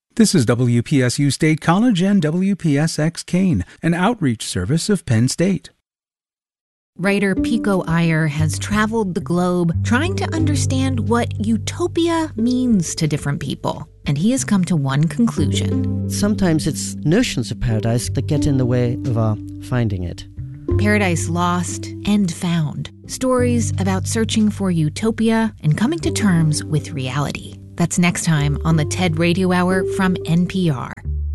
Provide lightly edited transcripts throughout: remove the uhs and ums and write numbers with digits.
This is WPSU State College and WPSX Kane, an outreach service of Penn State. Writer Pico Iyer has traveled the globe trying to understand what utopia means to different people. And he has come to one conclusion. Sometimes it's notions of paradise that get in the way of our finding it. Paradise Lost and Found. Stories about searching for utopia and coming to terms with reality. That's next time on the TED Radio Hour from NPR.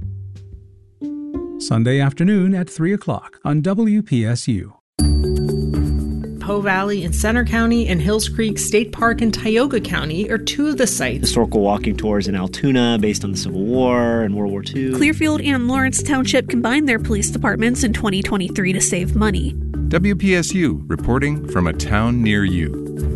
Sunday afternoon at 3 o'clock on WPSU. Poe Valley in Center County and Hills Creek State Park in Tioga County are two of the sites. Historical walking tours in Altoona based on the Civil War and World War II. Clearfield and Lawrence Township combined their police departments in 2023 to save money. WPSU, reporting from a town near you.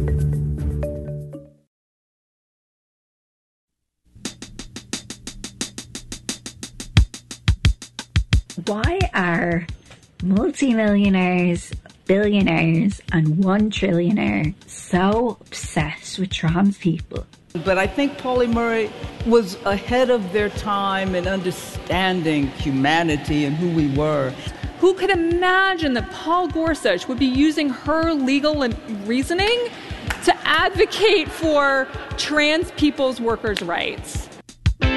Why are multimillionaires, billionaires, and $1 trillionaire so obsessed with trans people? But I think Pauli Murray was ahead of their time in understanding humanity and who we were. Who could imagine that Paul Gorsuch would be using her legal reasoning to advocate for trans people's workers' rights?